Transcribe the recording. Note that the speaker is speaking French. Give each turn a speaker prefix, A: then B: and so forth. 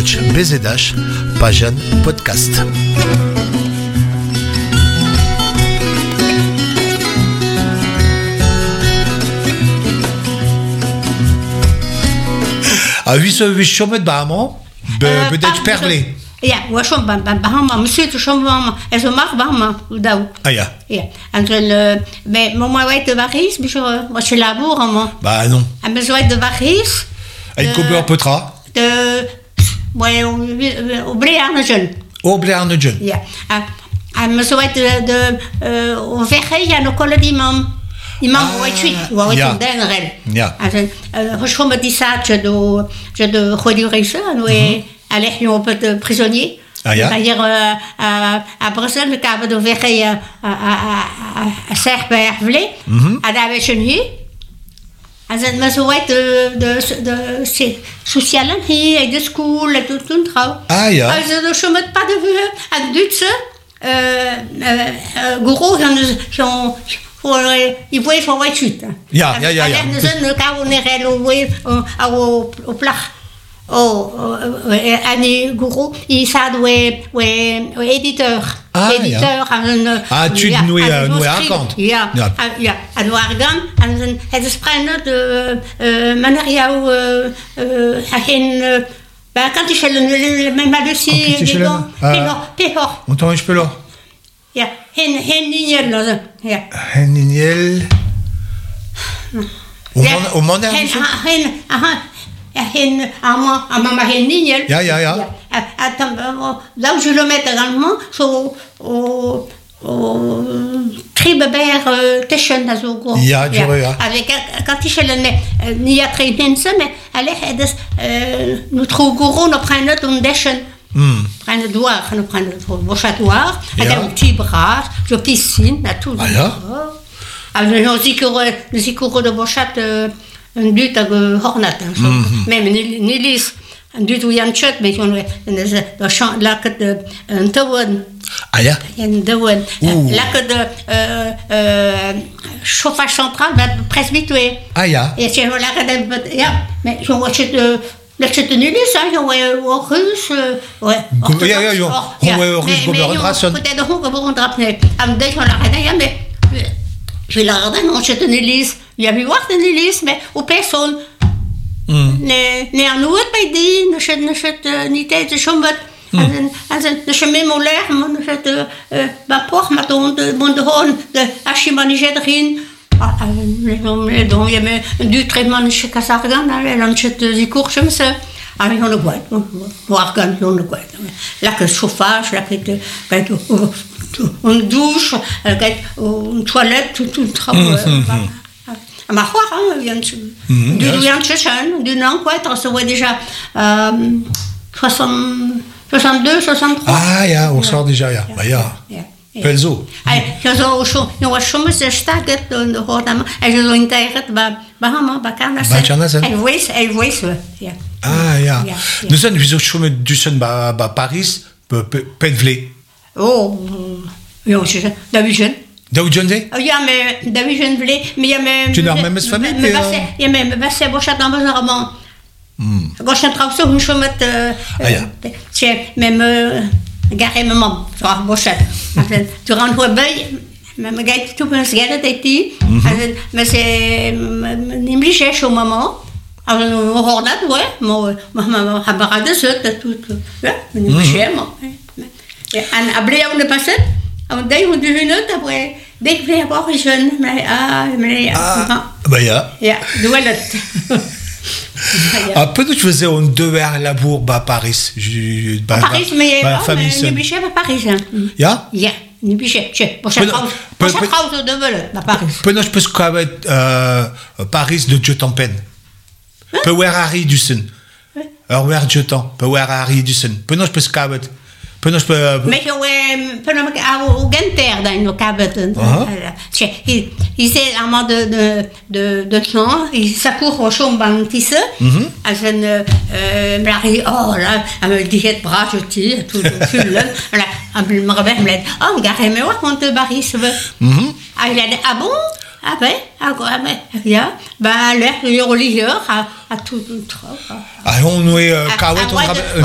A: Deutsch BZH, Pajan Podcast. Wie schon Bahama, Deutsch Perle.
B: Ja, we schon Bahama, monsieur de schon Bahama, et je marche Bahama, d'où.
A: Ah ja.
B: Ja, mais moi ouais de Paris, mais moi je labour moi.
A: Bah non.
B: Ah mais je vais de Paris.
A: Ein Kober Petra.
B: Ouais, au Bléarnegen.
A: Au Bléarnegen.
B: Ja. Ah mais je vais au Verre, il y a le col d'imam. Imam White, ouais, denrel.
A: Ja.
B: Also, je me dis ça, je de redire ça, ouais. Allez, on peut être prisonnier.
A: Ah ja.
B: C'est-à-dire à Bruxelles, le cadre de Verre à Serbervlé, à la Véchenie. Also, maar zo uit de sociale hier, en de school, en tout trouw.
A: Ah ja.
B: Also, dus je moet pas de vuur, en Duitse, goeroe, il voit son white suite.
A: Ja.
B: En dan zijn we gaan op plag. En die goeroe, die staat we editeur.
A: Ah,
B: editeur
A: ja. Tu nous racontes.
B: Ja. En we gaan, en het is prima de manier jou quand je le même dossier, Pehor.
A: On t'en je peux là.
B: Ja, Henniel, ja.
A: Henniel. Au Monner.
B: Mama Henniel.
A: Ja.
B: Là où je le mets également, au Tribeberg Teschen, also.
A: Ja, ja.
B: Avec quand il le n'y a très bien ça, mais allez, notre gourou nous prend notre Teschen. Prend le doigt, nous prend le bochatoire, avec un petit bras, de piscine, à tout.
A: Ah ja.
B: Alors, nous y courons de bochat, un dut à hornat, même Nilis. Du tout, il y a un chat, mais on a champ là que de un tawen.
A: Ah ja.
B: Il y a un tawen. Là que de chauffage central, presbytué.
A: Ah ja.
B: Et c'est là que de, ja, mais je vois que le chat de Nilis, je vois russe, ouais.
A: Ja, russe Goberdrassen.
B: Peut-être qu'on va rentrer. Am dé, on l'a regardé, mais je l'ai regardé, non, chat de Nilis. Il y a vu voir de Nilis, mais aux personnes. Ne aan nooit bij die, niet uit de zomer. En ze met mijn lerm, ze bapor, maar de hoorn, de aschimanische erin. Donc, il y a un du traitement chez Casargan, et on achète des cours comme ça. Alors, on le voit, on le voit. Là, que le chauffage, là, que une douche, une toilette, tout le travail. Ma foi, du an, quoi, on se voit déjà 62, 63.
A: Ah ja, on sort déjà, ja. Maar ja, Pelzo.
B: Je was soms sterk in de hoornaam. En je zo in tegen Bahama, Bakanasen. Elle voit ja.
A: Ah ja. Nous sommes wieso schon du son Paris, Pedvlé.
B: Oh, ja, Davision.
A: D'où John Day?
B: Ja, mais Davision vle, mais il y a même.
A: Tu n'as même famille?
B: Il y a même Basse Bochat dans vos romans. Gauche traverse une chemin. C'est même garé maman, tu vois, Bochat. Tu rentres au bail, même gars tout peut se garder t'es mais c'est n'impliqué chez maman. Alors on regarde ouais, moi camarade ça tout. Ouais, n'impliqué moi. Un ablé on est passé. On dit on devine après dès que les voir jeune mais
A: bah ja.
B: Ja, duelet.
A: Ah, peut-être que je faisais un deux heures labour à Paris.
B: Paris, mais ne bichet pas Paris.
A: Ja?
B: Ja, ne bichet. Pour chaque phrase de velet, à Paris.
A: Peut-être que je peux quand même Paris de Jotampen. Peu où Harry du Sun. Alors où Jotam, peu où Harry du Sun. Peut-être que je peux quand même. Mais
B: je au Genter dans le cabinet. Il s'est amant de temps, il s'accourt au chambre tisse. Elle me dit que bras je tire tout le fil. Elle me réveille, elle me dit oh regarde mais ouais on te barre se veut. Elle a dit ah bon après ja bah l'air le religieux à tout
A: on est